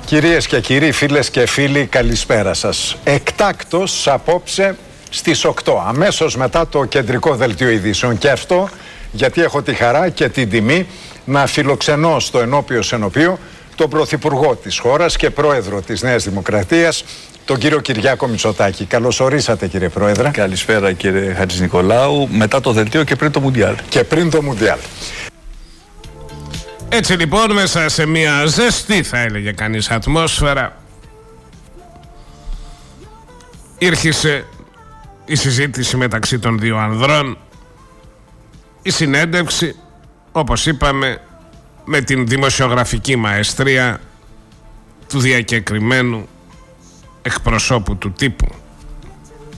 Κυρίες και κύριοι, φίλες και φίλοι, καλησπέρα σας. Εκτάκτος απόψε στις 8, αμέσως μετά το κεντρικό δελτίο ειδήσεων. Και αυτό γιατί έχω τη χαρά και την τιμή να φιλοξενώ στο ενώπιο σενοπείο τον Πρωθυπουργό της χώρας και Πρόεδρο της Νέας Δημοκρατίας, τον κύριο Κυριάκο Μητσοτάκη. Καλώς ορίσατε, κύριε Πρόεδρε. Καλησπέρα, κύριε Χατζηνικολάου. Μετά το δελτίο και πριν το Μουντιάλ. Και πριν το Μουντιάλ. Έτσι λοιπόν, μέσα σε μια ζεστή, θα έλεγε κανείς, ατμόσφαιρα, ήρχισε η συζήτηση μεταξύ των δύο ανδρών, η συνέντευξη, όπως είπαμε, με την δημοσιογραφική μαεστρία του διακεκριμένου εκπροσώπου του τύπου.